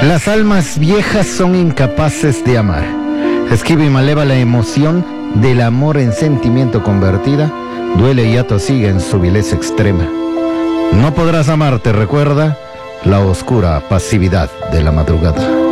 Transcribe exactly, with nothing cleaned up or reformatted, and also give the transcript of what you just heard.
Las almas viejas son incapaces de amar. Esquiva y maleva la emoción del amor en sentimiento convertida, duele y atosiga en su vileza extrema. No podrás amarte, recuerda la oscura pasividad de la madrugada.